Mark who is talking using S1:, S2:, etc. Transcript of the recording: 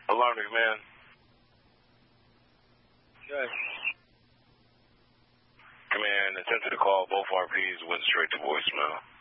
S1: Alarm man.
S2: Good.
S1: Command, attempted to call. Both RPs went straight to voicemail.